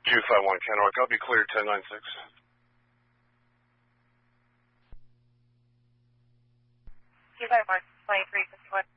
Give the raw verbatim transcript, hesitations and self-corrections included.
two five one Kennewick. I'll be cleared ten nine six. two five one, twenty-three fifty-one.